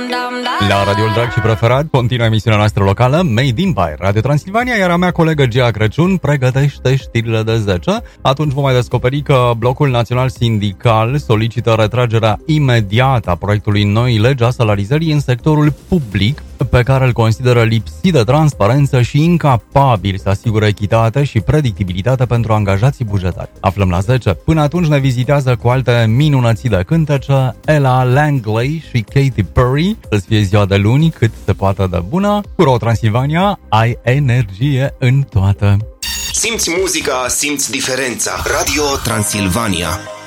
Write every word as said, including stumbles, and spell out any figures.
La radioul drag și preferat continuă emisiunea noastră locală Made in by Radio Transilvania, iar a mea colegă Gia Crăciun pregătește știrile de zece. Atunci vom mai descoperi că Blocul Național Sindical solicită retragerea imediată a proiectului Noi Legi a salarizării în sectorul public, pe care îl consideră lipsit de transparență și incapabil să asigure echitate și predictibilitate pentru angajații bugetari. Aflăm la zece. Până atunci ne vizitează cu alte minunății de cântece Ella Langley și Katy Perry. Să-ți fie ziua de luni cât se poate de bună. Cu Ro Transilvania ai energie în toate. Simți muzica, simți diferența. Radio Transilvania.